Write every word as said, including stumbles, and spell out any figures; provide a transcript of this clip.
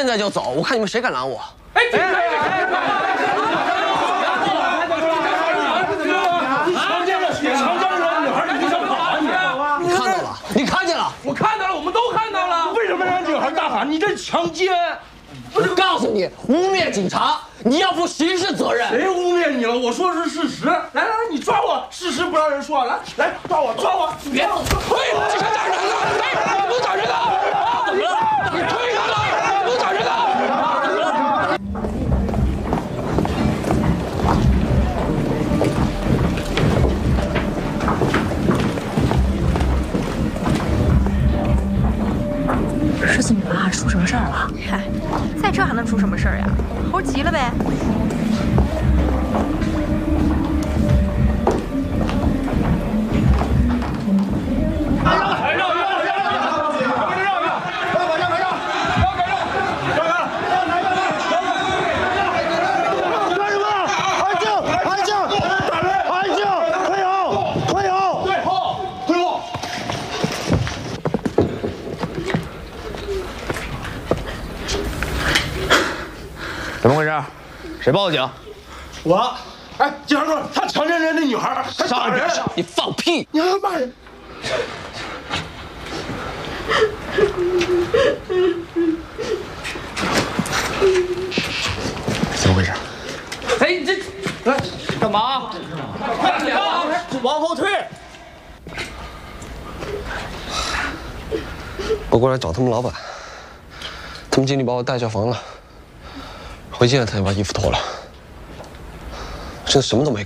在就走，我看你们谁敢拦我！ 哎，哎哎哎！强奸了，强奸了女孩，你想跑啊你？ 你看到了？你看见了？ 我看到了，我们都看到了。为什么让女孩大喊？你这是强奸！ 我就告诉你，污蔑警察，你要负刑事责任。 谁污蔑你了？我说的是事实。来来来，你抓我！事实不让人说，来来抓我，抓我！别！嘿，警察打人了！哎，你不打人了？怎么了？你推他了？你不打人了？怎么了？ 是怎么了？出什么事儿了？ 嗨，赛车还能出什么事儿呀？猴急了呗。 怎么回事？谁报的警？ 我，哎，警察叔，他强奸人家女孩，他打人！ 你放屁！ 你还骂人！ 怎么回事？ 哎，你这，来干嘛？快点啊！往后退！ 我过来找他们老板，他们经理把我带下房了。回进来他就把衣服脱了，真什么都没